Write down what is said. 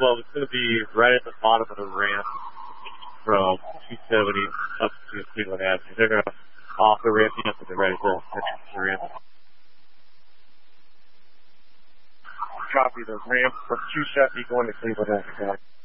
Well, it's going to be right at the bottom of the ramp from 270 up to Cleveland Avenue. They're going to off the ramp up and they're ready to head to the ramp. Copy the ramp from 270 going to Cleveland Avenue.